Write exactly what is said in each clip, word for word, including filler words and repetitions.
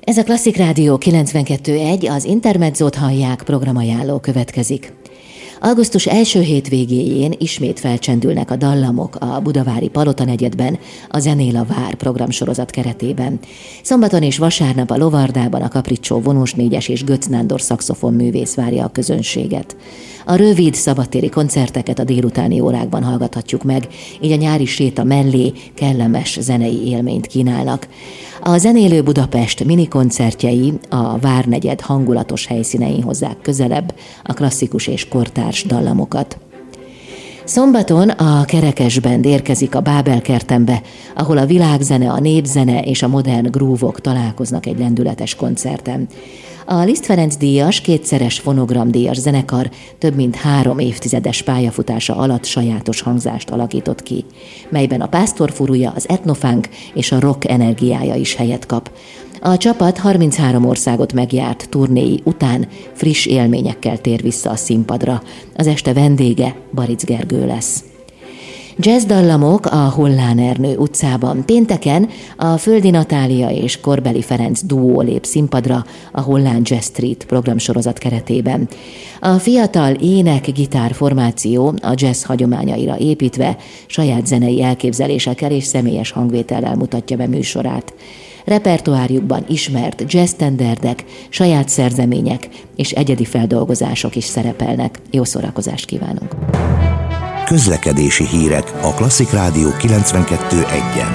Ez a Klasszik Rádió kilencvenkettő egy, az Intermezzót hallják, programajánló következik. Augusztus első hétvégéjén ismét felcsendülnek a dallamok a budavári Palota negyedben, a Zenél a Vár programsorozat keretében. Szombaton és vasárnap a Lovardában a Capriccio vonós négyes és Götz Nándor szaxofon művész várja a közönséget. A rövid, szabadtéri koncerteket a délutáni órákban hallgathatjuk meg, így a nyári séta mellé kellemes zenei élményt kínálnak. A Zenélő Budapest minikoncertjei a Várnegyed hangulatos helyszínein hozzák közelebb a klasszikus és kortárs dallamokat. Szombaton a Kerekesband érkezik a Bábel-kertembe, ahol a világzene, a népzene és a modern grúvok találkoznak egy lendületes koncerten. A Liszt Ferenc díjas, kétszeres fonogramdíjas zenekar több mint három évtizedes pályafutása alatt sajátos hangzást alakított ki, melyben a pásztorfurúja, az etnofunk és a rock energiája is helyet kap. A csapat harminchárom országot megjárt turnéi után friss élményekkel tér vissza a színpadra. Az este vendége Baric Gergő lesz. Jazzdallamok a Hollán Ernő utcában. Pénteken a Földi Natália és Korbeli Ferenc duó lép színpadra a Hollán Jazz Street programsorozat keretében. A fiatal ének-gitár formáció a jazz hagyományaira építve saját zenei elképzelésekkel és személyes hangvétellel mutatja be műsorát. Repertoárjukban ismert jazz-standardek, saját szerzemények és egyedi feldolgozások is szerepelnek. Jó szórakozást kívánunk! Közlekedési hírek a Klasszik Rádió kilencvenkettő egyen.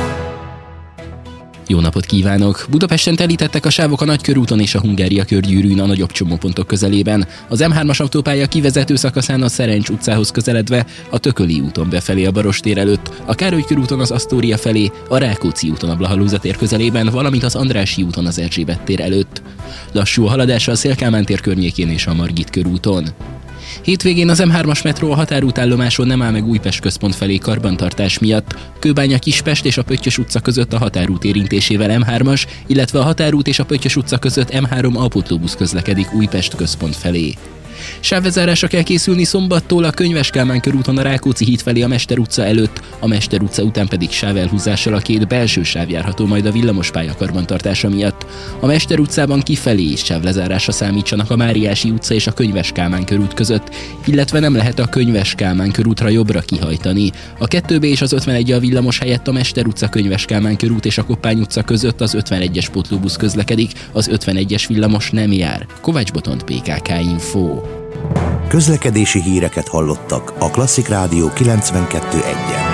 Jó napot kívánok! Budapesten telítettek a sávok a Nagykörúton és a Hungária körgyűrűn a nagyobb csomópontok közelében. Az em hármas autópálya kivezető szakaszán a Szerencs utcához közeledve, a Tököli úton befelé a Barostér előtt, a Károly körúton az Asztória felé, a Rákóczi úton a Blaha tér közelében, valamint az Andrássy úton az Erzsébet tér előtt. Lassú a haladásra a Széll-Kálmán tér környékén és a Margit körúton. Hétvégén az em hármas metró a határútállomáson nem áll meg Újpest központ felé karbantartás miatt. Kőbánya Kispest és a Pöttyös utca között a határút érintésével em hármas, illetve a határút és a Pöttyös utca között em három alpótlóbusz közlekedik Újpest központ felé. Sávvezárásra kell készülni szombattól a Könyves Kálmán körúton a Rákóczi híd felé a Mester utca előtt, a Mester utca után pedig sávelhúzással a két belső sáv járható majd a villamospálya karbantartása miatt. A Mester utcában kifelé is sávlezárásra számítsanak a Máriási utca és a Könyves Kálmán körút között, illetve nem lehet a Könyves Kálmán körútra jobbra kihajtani. A kettő B és az ötvenegy a villamos helyett a Mester utca, Könyves Kálmán körút és a Koppány utca között az ötvenegyes pótlóbusz közlekedik, az ötvenegyes villamos nem jár. Kovács Botont, pé ká ká Info. Közlekedési híreket hallottak a Klasszik Rádió kilencvenkettő egyen.